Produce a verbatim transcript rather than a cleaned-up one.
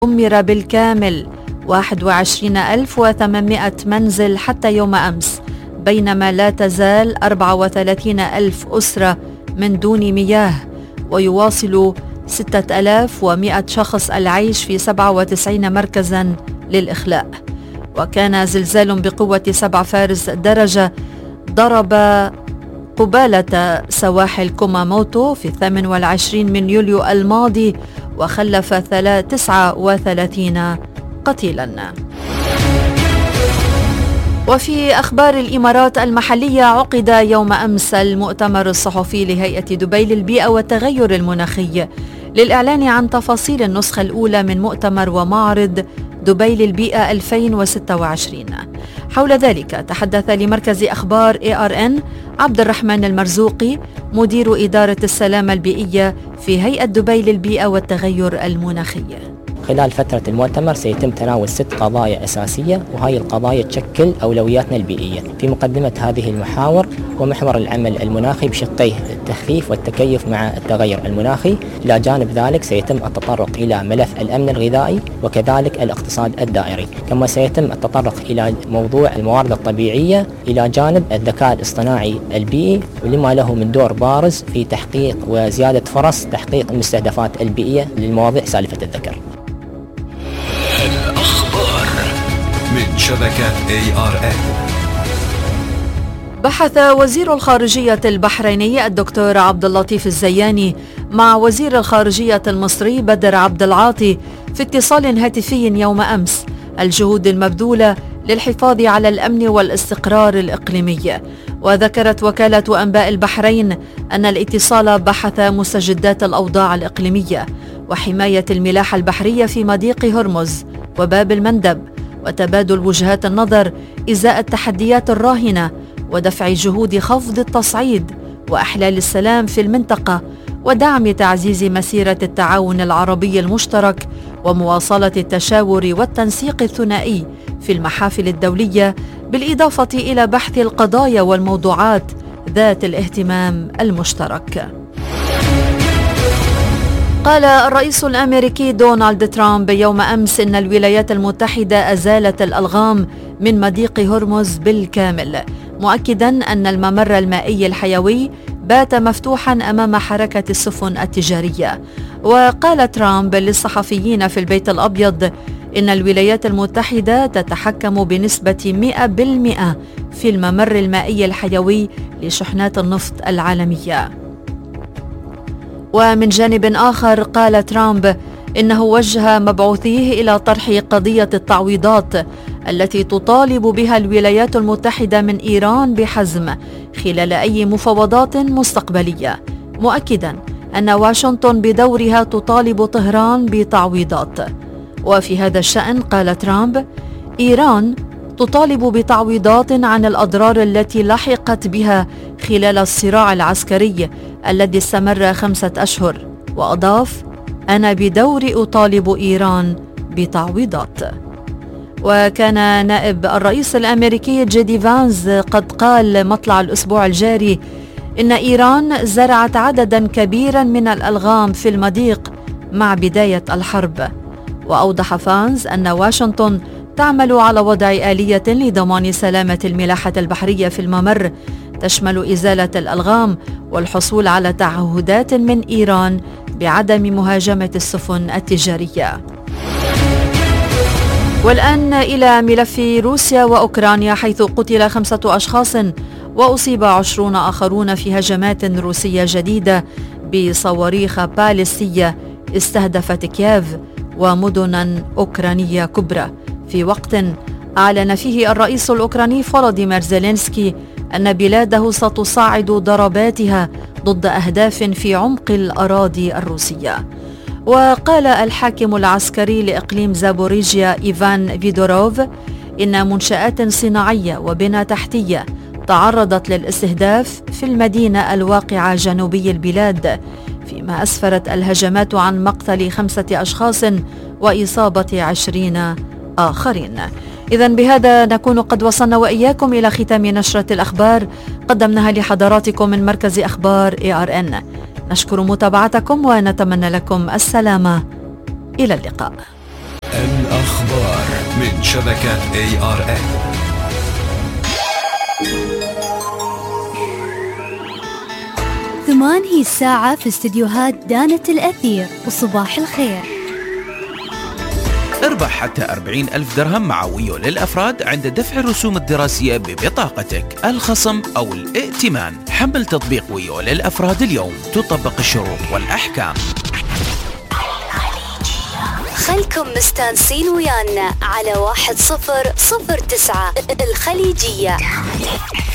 دمر بالكامل واحد وعشرين ألف وثمانمائة منزل حتى يوم أمس، بينما لا تزال أربعة وثلاثين ألف أسرة من دون مياه، ويواصل ستة آلاف ومائة شخص العيش في سبعة وتسعين مركزا للإخلاء. وكان زلزال بقوة سبع فارس درجة ضرب قبالة سواحل كوماموتو في الثامن والعشرين من يوليو الماضي وخلف تسعة وثلاثين قتيلا. وفي أخبار الإمارات المحلية، عقد يوم أمس المؤتمر الصحفي لهيئة دبي للبيئة والتغير المناخي للإعلان عن تفاصيل النسخة الأولى من مؤتمر ومعرض دبي للبيئة ألفين وستة وعشرين. حول ذلك تحدث لمركز أخبار إيه آر إن عبد الرحمن المرزوقي مدير إدارة السلامة البيئية في هيئة دبي للبيئة والتغير المناخي. خلال فترة المؤتمر سيتم تناول ست قضايا أساسية، وهذه القضايا تشكل أولوياتنا البيئية. في مقدمة هذه المحاور ومحور العمل المناخي بشقيه التخفيف والتكيف مع التغير المناخي. إلى جانب ذلك سيتم التطرق إلى ملف الأمن الغذائي وكذلك الاقتصاد الدائري، كما سيتم التطرق إلى موضوع الموارد الطبيعية إلى جانب الذكاء الاصطناعي البيئي، ولما له من دور بارز في تحقيق وزيادة فرص تحقيق المستهدفات البيئية للمواضيع سالفة الذكر. الأخبار من شبكة إيه آر إن. بحث وزير الخارجية البحريني الدكتور عبد اللطيف الزياني مع وزير الخارجية المصري بدر عبد العاطي في اتصال هاتفي يوم أمس الجهود المبذولة للحفاظ على الأمن والاستقرار الإقليمي. وذكرت وكالة أنباء البحرين أن الاتصال بحث مستجدات الأوضاع الإقليمية وحماية الملاحة البحرية في مضيق هرمز وباب المندب، وتبادل وجهات النظر إزاء التحديات الراهنة، ودفع جهود خفض التصعيد وإحلال السلام في المنطقة، ودعم تعزيز مسيرة التعاون العربي المشترك، ومواصلة التشاور والتنسيق الثنائي في المحافل الدولية، بالإضافة إلى بحث القضايا والموضوعات ذات الاهتمام المشترك. قال الرئيس الأمريكي دونالد ترامب يوم أمس إن الولايات المتحدة أزالت الألغام من مضيق هرمز بالكامل، مؤكدا أن الممر المائي الحيوي بات مفتوحا أمام حركة السفن التجارية. وقال ترامب للصحفيين في البيت الأبيض إن الولايات المتحدة تتحكم بنسبة مئة بالمئة في الممر المائي الحيوي لشحنات النفط العالمية. ومن جانب آخر قال ترامب إنه وجه مبعوثيه إلى طرح قضية التعويضات التي تطالب بها الولايات المتحدة من إيران بحزم خلال أي مفاوضات مستقبلية، مؤكدا أن واشنطن بدورها تطالب طهران بتعويضات. وفي هذا الشأن قال ترامب: إيران تطالب بتعويضات عن الأضرار التي لحقت بها خلال الصراع العسكري الذي استمر خمسة أشهر. وأضاف: أنا بدوري أطالب إيران بتعويضات. وكان نائب الرئيس الأمريكي جي دي فانز قد قال مطلع الأسبوع الجاري إن إيران زرعت عددا كبيرا من الألغام في المضيق مع بداية الحرب. وأوضح فانز أن واشنطن تعمل على وضع آلية لضمان سلامة الملاحة البحرية في الممر تشمل إزالة الألغام والحصول على تعهدات من إيران بعدم مهاجمة السفن التجارية. والآن إلى ملف روسيا وأوكرانيا، حيث قتل خمسة أشخاص وأصيب عشرون آخرون في هجمات روسية جديدة بصواريخ باليستية استهدفت كييف ومدنا أوكرانية كبرى، في وقت أعلن فيه الرئيس الأوكراني فولوديمير زيلينسكي أن بلاده ستصاعد ضرباتها ضد أهداف في عمق الأراضي الروسية. وقال الحاكم العسكري لإقليم زابوريجيا إيفان فيدوروف إن منشآت صناعية وبنى تحتية تعرضت للاستهداف في المدينة الواقعة جنوبي البلاد، فيما أسفرت الهجمات عن مقتل خمسة أشخاص وإصابة عشرين آخرين. إذن بهذا نكون قد وصلنا وإياكم إلى ختام نشرة الأخبار قدمناها لحضراتكم من مركز أخبار إيه آر إن. نشكر متابعتكم ونتمنى لكم السلامة. إلى اللقاء. الأخبار من شبكة إيه آر إن. ثمان هي الساعة في استديوهات دانة الأثير، وصباح الخير. اربح حتى أربعين ألف درهم مع ويو للأفراد عند دفع الرسوم الدراسية ببطاقتك، الخصم أو الائتمان. حمل تطبيق ويو للأفراد اليوم، تطبق الشروط والأحكام. خلكم مستانسين ويانا على واحد صفر صفر تسعة الخليجية.